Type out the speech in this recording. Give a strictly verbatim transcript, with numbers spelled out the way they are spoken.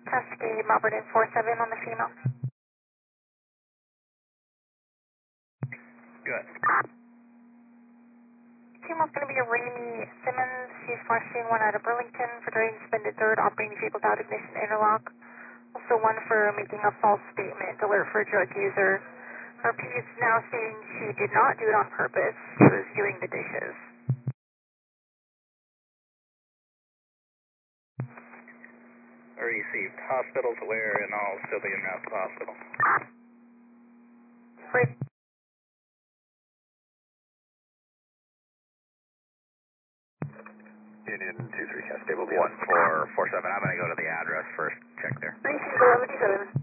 Cascade, Malvern four seven on the female. Good. Female's going to be a Raimi Simmons. She's flashing one out of Burlington for driving suspended third, operating vehicle without ignition interlock. Also one for making a false statement, alert for a drug user. Her P is now stating she did not do it on purpose. She was doing the dishes. Received. Hospital's aware and all still being routed to the hospital. Great. Union two three Cascade will be one four four seven. I'm going to go to the address first. Check there. Three eleven seven.